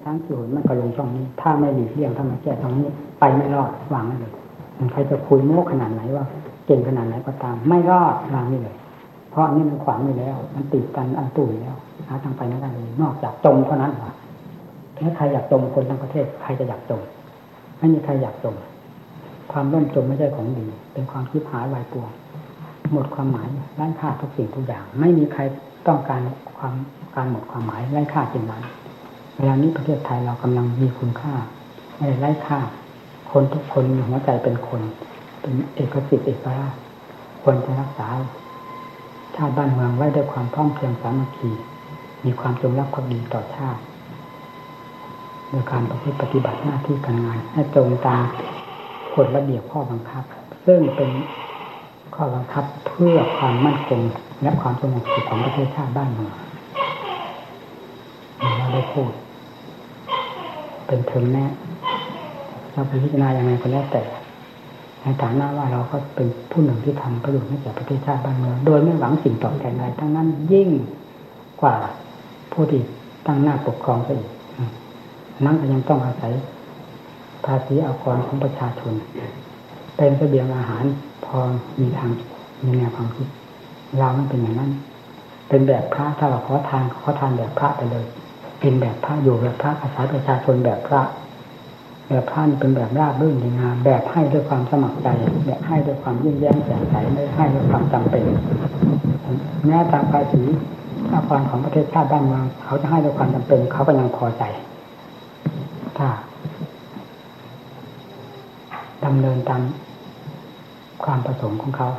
ทั้งสี่หนมันก็ลงช่องนี้ถ้าไม่หลีกเลี่ยงถ้ามาแก้ตรงนี้ไปไม่รอดวางนั่นเลยใครจะคุยโม้ขนาดไหนว่าเก่งขนาดไหนก็ตามไม่รอดวางนี่เลยเพราะนี่มันขวางอยู่แล้วมันติดกันอันตุ่ยแล้วหาทางไปไม่ได้เลยนอกจากจมเท่านั้นว่าถ้าใครอยากจมคนทั้งประเทศใครจะอยากจมไม่มีใครอยากจมความร่มจมไม่ใช่ของดีเป็นความคิดหายวายปวงหมดความหมายไร้ค่าทุกสิ่งทุกอย่างไม่มีใครต้องการการหมดความหมายไร้ค่าจริงนั้นเวลานี้ประเทศไทยเรากำลังมีคุณค่าไม่ไร้ค่าคนทุกคนมีหัวใจเป็นคนเป็นเอกสิทธิ์เอกราชควรจะรักษาชาติบ้านเมืองไว้ด้วยความพร้อมเพรียงสามัคคีมีความจงรักภักดีต่อชาติโดยการประพฤติปฏิบัติหน้าที่การงานให้ตรงตามกฎระเบียบข้อบังคับซึ่งเป็นข้อบังคับเพื่อความมั่นคงและความสงบสุขของประเทศชาติบ้านเมืองเราได้พูดเป็นเทอมแน่เราพิจารณาอย่างไรก็แล้วแต่ในฐานะว่าเราก็เป็นผู้หนึ่งที่ทำประโยชน์ให้แก่ประเทศชาติบ้านเมืองโดยไม่หวังสิ่งตอบแทนใดทั้งนั้นยิ่งกว่าผู้ที่ตั้งหน้าปกครองซะอีกนั้นก็ยังต้องอาศัยภาษีอากรของประชาชนเป็นเสบียงอาหารพอมีทางมีแนวความคิดเรามันเป็นอย่างนั้นเป็นแบบพระถ้าเราขอทานแบบพระไปเลยเป็นแบบพระอยู่แบบพระอาศัยประชาชนแบบพระแบบพระนี่เป็นแบบราบรื่นดีงามแบบให้ด้วยความสมัครใจแบบให้ด้วยความยิ่งแย้มแจ่มใสไม่ให้ด้วยความจำเป็นแม้ทางภาษีอากรของประเทศชาติบ้านเมืองเขาจะให้ด้วยความจำเป็นเขาก็ยังพอใจถ้าดำเนินตามความประสงค์ของเขา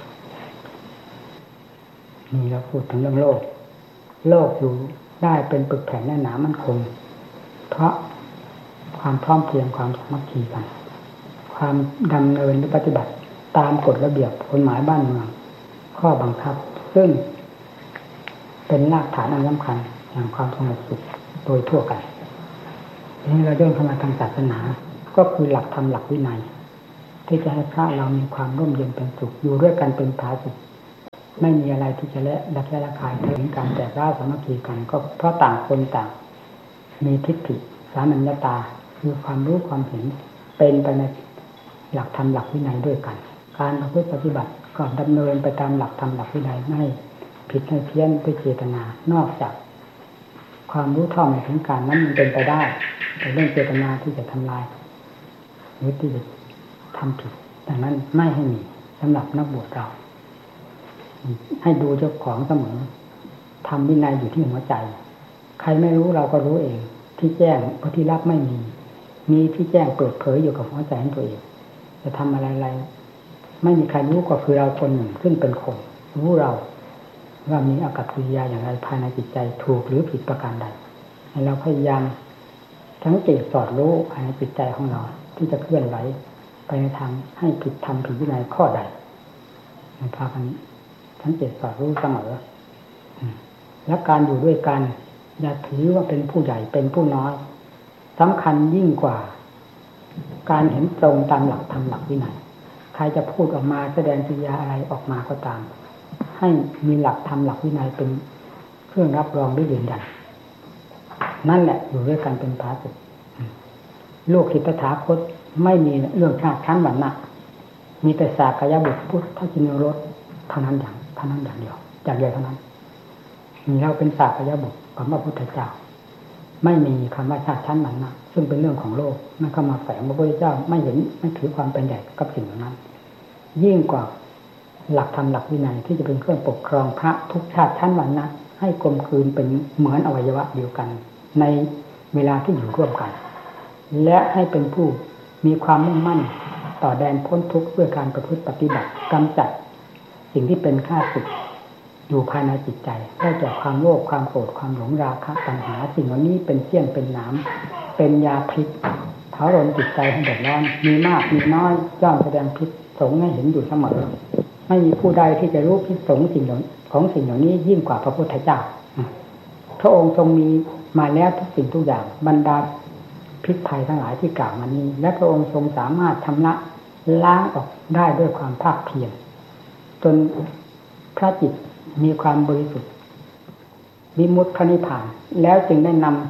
นี่เราพูดถึงเรื่องโลกอยู่ได้เป็นปึกแผ่นแน่นหนามั่นคงเพราะความพร้อมเพรียงความสามัคคีกันความดำเนินหรือปฏิบัติตามกฎระเบียบกฎหมายบ้านเมืองข้อบังคับซึ่งเป็นรากฐานอันสำคัญแห่งความสงบสุขโดยทั่วกันนี่เราเดินเข้ามาทางศาสนาก็คือหลักธรรมหลักวินัยที่จะให้พระเรามีความร่มเย็นเป็นสุขอยู่ด้วยกันเป็นผาสุขไม่มีอะไรที่จะละแคะระคายถึงการแตกร้าวสามัคคีกันก็เพราะต่างคนต่างมีทิฏฐิสามัญญตาคือความรู้ความเห็นเป็นไปในหลักธรรมหลักวินัยด้วยกันการประพฤติปฏิบัติก็ดำเนินไปตามหลักธรรมหลักวินัยไม่ผิดไม่เพี้ยนด้วยเจตนานอกจากความรู้เท่าไม่ถึงการนั้นมันเป็นไปได้แต่เรื่องเจตนาที่จะทำลายหรือที่จะทำผิดดังนั้นไม่ให้มีสำหรับนักบวชเราให้ดูเจ้าของเสมอทำวินัยอยู่ที่หัวใจใครไม่รู้เราก็รู้เองที่แจ้งเพราะที่รับไม่มีที่แจ้งเปิดเผยอยู่กับหัวใจของตัวเองจะทำอะไรไม่มีใครรู้ก็คือเราคนหนึ่งซึ่งเป็นคนรู้เราว่ามีอากัปกิริยาอย่างไรภายในจิตใจถูกหรือผิดประการใดให้เราพยายามสังเกตสอดรู้ภายในจิตใจของเราที่จะเคลื่อนไหวไปในทางให้ผิดธรรมผิดวินัยข้อใดพากันสังเกตสอดรู้เสมอและการอยู่ด้วยกันอย่าถือว่าเป็นผู้ใหญ่เป็นผู้น้อยสำคัญยิ่งกว่าการเห็นตรงตามหลักธรรมหลักวินัยใครจะพูดออกมาแสดงกิริยาอะไรออกมาก็ตามให้มีหลักธรรมหลักวินัยเป็นเครื่องรับรองด้วยยืนยันนั่นแหละอยู่ด้วยกันเป็นผาสุกโลกคิดตถาคตไม่มีเรื่องชาติชั้นวรรณะมีแต่สากยบุตรพุทธจินรสเท่านั้นอย่างเดียวจากเดียวเท่านั้นมีเราเป็นสากยบุตรของพระพุทธเจ้าไม่มีคำว่าชาติชั้นวรรณะซึ่งเป็นเรื่องของโลกไม่เข้ามาแฝงพระพุทธเจ้าไม่เห็นไม่ถือความเป็นใหญ่กับสิ่งเหล่านั้นยิ่งกว่าหลักธรรมหลักวินัยที่จะเป็นเครื่องปกครองพระทุกชาติชั้นวรรณะให้กลมกลืนเป็นเหมือนอวัยวะเดียวกันในเวลาที่อยู่ร่วมกันและให้เป็นผู้มีความมุ่งมั่นต่อแดนพ้นทุกข์ด้วยการประพฤติปฏิบัติกำจัดสิ่งที่เป็นข้าศึกอยู่ภายในจิตใจได้แก่ความโลภความโกรธความหลงราคะตัณหาสิ่งเหล่านี้เป็นเสี้ยนเป็นหนามเป็นยาพิษเผารนจิตใจให้เดือดร้อนมีมากมีน้อยย่อมแสดงพิษสงให้เห็นอยู่เสมอไม่มีผู้ใดที่จะรู้พิษสงสิ่งเหล่านี้ยิ่งกว่าพระพุทธเจ้าพระองค์ทรงมีมาแล้วทุกสิ่งทุกอย่างบรรดาพิษภัยทั้งหลายที่กล่าวมานี้และพระองค์ทรงสามารถชำระล้างออกได้ด้วยความภาคเพียรจนพระจิตมีความบริสุทธิ์วิมุตติพระนิพพานแล้วจึงได้นำ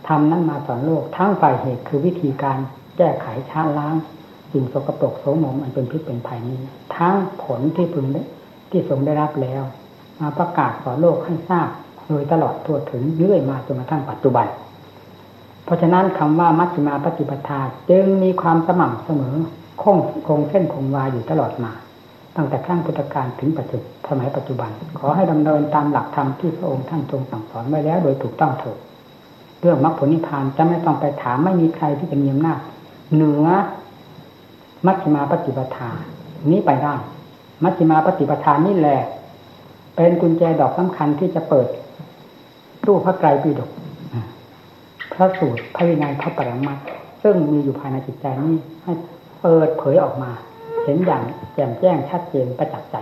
ธรรมนั้นมาสอนโลกทั้งฝ่ายเหตุคือวิธีการแก้ไขชาล้างสิ่งสกปรกโสมมอันเป็นพิษเป็นภัยนี้ทั้งผลที่พึงที่ทรงได้รับแล้วมาประกาศสอนโลกให้ทราบโดยตลอดทั่วถึงเรื่อยมาจนกระทั่งปัจจุบันเพราะฉะนั้นคำว่ามัชฌิมาปฏิปทาจึงมีความสม่ำเสมอคงเส้นคงวาอยู่ตลอดมาตั้งแต่ครั้งพุทธกาลถึงสมัยปัจจุบันขอให้ดำเนินตามหลักธรรมที่พระองค์ท่านทรงสั่งสอนไว้แล้วโดยถูกต้องเถิดเรื่องมรรคผลนิพพานจะไม่ต้องไปถามไม่มีใครที่จะมีอำนาจเหนือมัชฌิมาปฏิปทานี้ไปได้มัชฌิมาปฏิปทานี่แหละเป็นกุญแจดอกสำคัญที่จะเปิดตู้พระไตรปิฎกพระสูตรพระวินัยพระปรมัตถ์ซึ่งมีอยู่ภายในจิตใจนี้ให้เปิดเผยออกมาเห็นอย่างแจ่มแจ้งชัดเจนประจักษ์ใจ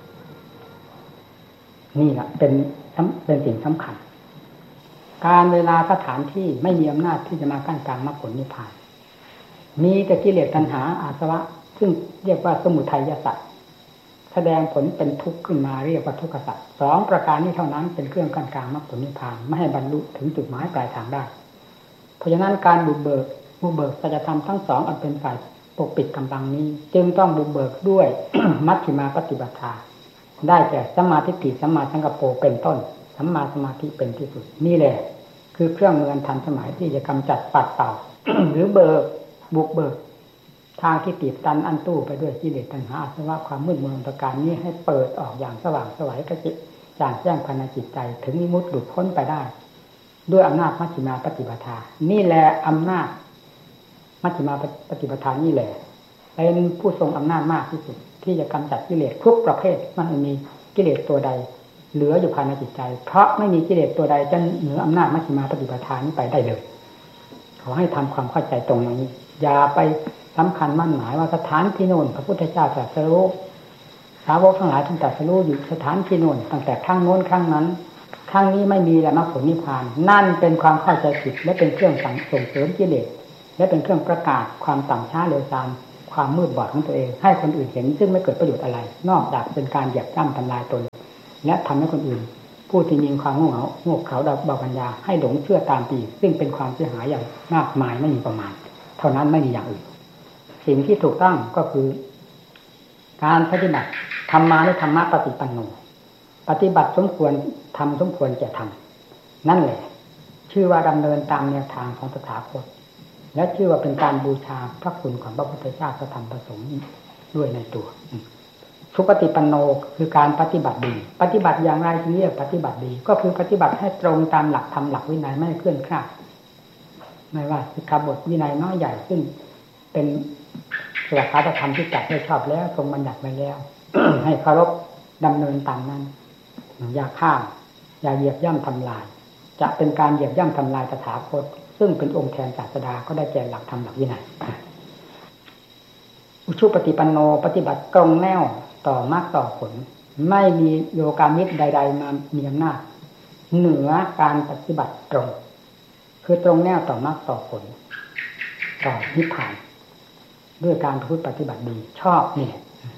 นี่แหละเป็นสิ่งสำคัญการเวลาสถานที่ไม่มีอำนาจที่จะมากั้นกลางมรรคผลนิพพานมีแต่กิเลสตัณหาอาสวะซึ่งเรียกว่าสมุทัยสัตว์แสดงผลเป็นทุกข์ขึ้นมาเรียกว่าทุกขสัตว์สองประการนี้เท่านั้นเป็นเครื่องกั้นกลางมรรคผลนิพพานไม่ให้บรรลุถึงจุดหมายปลายทางได้เพราะฉะนั้นการบุกเบิกสัจธรรมทั้งสองอันเป็นฝ่ายปกปิดกำบังนี้จึงต้องบุกเบิกด้วย มัชฌิมาปฏิปทาได้แก่สัมมาทิฏฐิสัมมาสังกัปโปเป็นต้นสัมมาสมาธิเป็นที่สุดนี่แหละคือเครื่องมือทันสมัยที่จะกำจัดปัดเป่า หรือบุกเบิกทางที่ติดตันอันตู้ไปด้วยกิเลสตัณหาอาสวะความมืดมนประการนี้ให้เปิดออกอย่างสว่างไสวกระจิตจางแจ้งภายในจิตใจถึงวิมุตติหลุดพ้นไปได้ด้วยอำนาจมัชฌิมาปฏิปทานี่แหละอำนาจมัชฌิมาปฏิปทานี่แหละเป็นผู้ทรงอำนาจมากที่สุดที่จะกำจัดกิเลสทุกประเภทไม่มีกิเลสตัวใดเหลืออยู่ภายในจิตใจเพราะไม่มีกิเลสตัวใดจะเหนืออำนาจมัชฌิมาปฏิปทานี้ไปได้เลยขอให้ทำความเข้าใจตรงนี้อย่าไปสำคัญมั่นหมายว่าสถานที่โน่นพระพุทธเจ้าตรัสรู้สาวกทั้งหลายท่านตรัสรู้อยู่สถานที่โน่นตั้งแต่ครั้งโน้นครั้งนั้นครั้งนี้ไม่มีแล้วมรรคผลนิพพานนั่นเป็นความเข้าใจผิดและเป็นเครื่องส่งเสริมกิเลสและเป็นเครื่องประกาศความต่ำช้าเร็วซามความมืดบอดของตัวเองให้คนอื่นเห็นซึ่งไม่เกิดประโยชน์อะไรนอกจากเป็นการเหยียบย่ำทำลายตนและทำให้คนอื่นผู้ที่มีความโง่เขลาเบาปัญญาให้หลงเชื่อตามปีซึ่งเป็นความเสียหายอย่างมากมายไม่มีประมาณเท่านั้นไม่มีอย่างอื่นสิ่งที่ถูกต้องก็คือการปฏิบัติธรรมานุธรรมะปฏิปันโนปฏิบัติสมควรทำสมควรแก่ทำนั่นแหละชื่อว่าดำเนินตามแนวทางของตถาคตและชื่อว่าเป็นการบูชาพระคุณของพระพุทธเจ้าพระธรรมพระสงฆ์ด้วยในตัวสุปฏิปันโนคือการปฏิบัติดีปฏิบัติอย่างไรที่เรียกปฏิบัติดีก็คือปฏิบัติให้ตรงตามหลักธรรมหลักวินัยไม่เคลื่อนคลาดไม่ว่าสิกขาบทวินัยน้อยใหญ่ซึ่งเป็นหลักธรรมที่จัดให้ชอบแล้วทรงบัญญัติไว้แล้ว ให้เคารพดำเนินตามนั้นอย่าข้ามอย่าเหยียบย่ำทำลายจะเป็นการเหยียบย่ำทำลายตถาคตซึ่งเป็นองค์แทนศาสดาก็ได้แก่หลักธรรมหลักวินัยอุชุปฏิปันโนปฏิบัติตรงแนวต่อมรรคต่อผลไม่มีโยกามิตรใดๆมามีอำนาจเหนือการปฏิบัติตรงคือตรงแนวต่อมรรคต่อผลต่อนิพพานด้วยการพูดปฏิบัติดีชอบนี่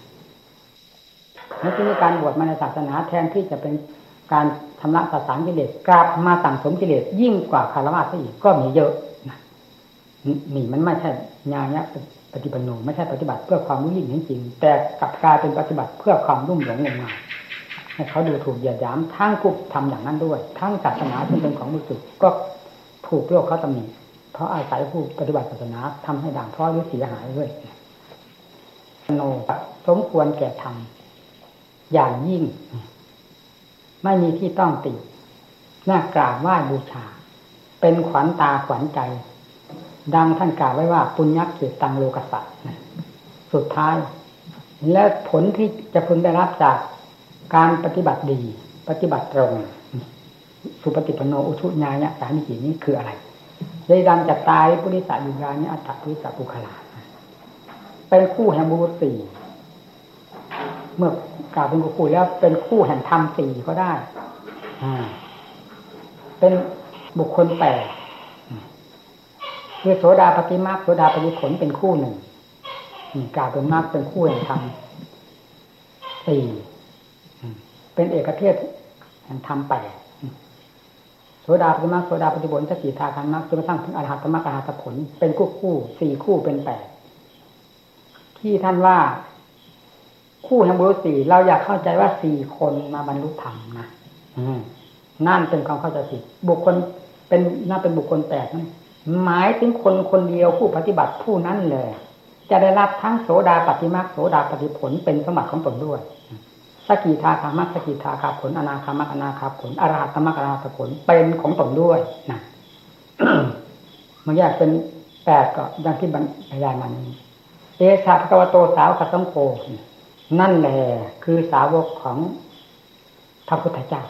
และที่มีการบวชมาในศาสนาแทนที่จะเป็นการชำระสะสางกิเลสกลับมาสั่งสมกิเลสยิ่งกว่าคารวะซะอีกก็มีเยอะนี่มันไม่ใช่ญาณปฏิปันโนไม่ใช่ปฏิบัติเพื่อความรู้ยิ่งจริงแต่กลับกลายเป็นปฏิบัติเพื่อความรุ่มหลงงมงายให้เขาดูถูกเหยียดหยามทั้งกุบทำอย่างนั้นด้วยทั้งศาสนาที่เป็นของบริสุทธิ์ก็ถูกโลกเขาตำหนิเพราะอาศัยผู้ปฏิบัติศาสนาทำให้ด่างพร้อยหรือเสียหายด้วยโนสมควรแก่ธรรมอย่างยิ่งไม่มีที่ต้องติน่ากราบไหว้บูชาเป็นขวัญตาขวัญใจดังท่านกล่าวไว้ว่าปุญญเขตังโลกัสสะสุดท้ายและผลที่จะพึงได้รับจากการปฏิบัติดีปฏิบัติตรงสุปฏิปันโนอุชุญญาเนี่ยสามิจินี้คืออะไรได้ดันจัตตายปุริสายุรานิอัตถปุริสปุคลาเป็นคู่แห่งบุรุษสี่เมื่อกล่าวเป็นคู่แล้วเป็นคู่แห่งธรรมสี่ก็ได้เป็นบุคคลแปดคือโสดาปฏิมรรคโสดาปฏิผลเป็นคู่หนึ่งกล่าวเป็นมรรคเป็นคู่แห่งธรรมสี่เป็นเอกเทศแห่งธรรมแปดโสดาปฏิมาโสดาปฏิผลสกิทาคามิมักจนกระทั่งถึงอรหัตมรรคอรหัตผลเป็นคู่4คู่เป็น8ที่ท่านว่าคู่แห่งบุรุษ4เราอยากเข้าใจว่า4คนมาบรรลุธรรมนะนั่นเป็นความเข้าใจผิดบุคคลเป็นน่าเป็นบุคคล8นั่นหมายถึงคนคนเดียวผู้ปฏิบัติผู้นั้นเลยจะได้รับทั้งโสดาปฏิมาโสดาปฏิผลเป็นสมบัติของตนด้วยสกิทาคามิมักสกิทาคาผลอนาคามิมักอนาคาผลอรหัตมรรคอรหัตผลเป็นของตนด้วยนะ มันแยกเป็น8ก็อย่างที่บรรยายมานี้เอสะภะคะวะโตสาวกสังโฆนั่นแหละคือสาวกของพระพุทธเจ้า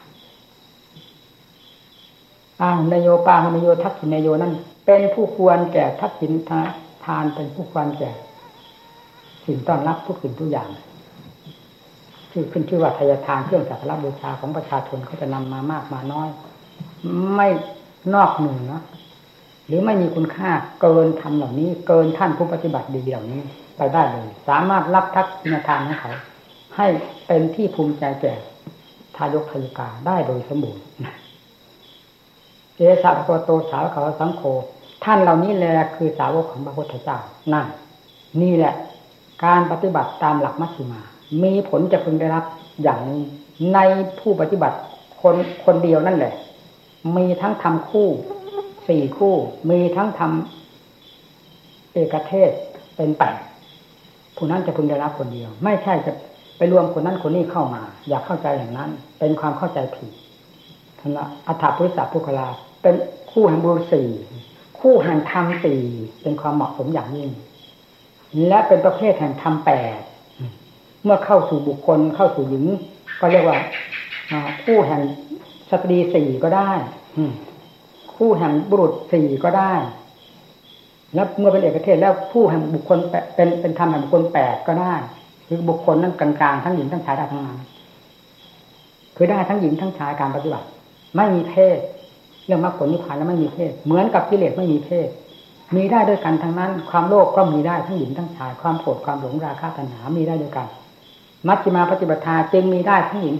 นโยปาหนโยทักษิณนโยนั่นเป็นผู้ควรแก่ทักษิณทานเป็นผู้ควรแก่สิ่งต้อนรับทุกสิ่งทุกอย่างที่ขึ้นชื่อว่าทายทานเครื่องสักการะบูชาของประชาชนเขาจะนำมามากมาน้อยไม่นอกเหนือหรือไม่มีคุณค่าเกินธรรมเหล่านี้เกินท่านผู้ปฏิบัติดีเหล่านี้ไปได้เลยสามารถรับทักษิณทานของเขาให้เป็นที่ภูมิใจแก่ทายกทายิกาได้โดยสมบูรณ์เอสะภะคะวะโตสาวกสังโฆท่านเหล่านี้แหละคือสาวกของพระพุทธเจ้านั่นนี่แหละการปฏิบัติตามหลักมัชฌิมามีผลจะพึงได้รับอย่างนี้ในผู้ปฏิบัติคนเดียวนั่นแหละมีทั้งทำคู่4คู่มีทั้งทำเอกเทศเป็น8ผู้นั้นจะพึงได้รับคนเดียวไม่ใช่จะไปรวมคนนั้นคนนี้เข้ามาอยากเข้าใจอย่างนั้นเป็นความเข้าใจผิดท่านว่าอัฏฐปุริสปุคลาเป็นคู่แห่งบุรุษ4คู่แห่งธรรม4เป็นความเหมาะสมอย่างยิ่งและเป็นประเภทแห่งธรรม8เมื่อเข้าสู่บุคคลเข้าสู่หญิงก็เรียกว่าคู่แห่งสตรี4ก็ได้คู่แห่งบุรุษ4ก็ได้แล้วเมื่อเป็นเอกเทศแล้วคู่แห่งบุคคลเป็นธรรมแห่งบุคคล8ก็ได้คือบุคคลนั้นกลางๆทั้งหญิงทั้งชายได้ทั้งนั้นคือได้ทั้งหญิงทั้งชายการปฏิบัติไม่มีเพศเรื่องมรรคผลนิพพานแล้วไม่มีเพศเหมือนกับกิเลสไม่มีเพศมีได้ด้วยกันทั้งนั้นความโลภก็มีได้ทั้งหญิงทั้งชายความโกรธความหลงราคะตัณหามีได้ด้วยกันมัชฌิมาปฏิปทาจึงมีได้ทั้งหญิง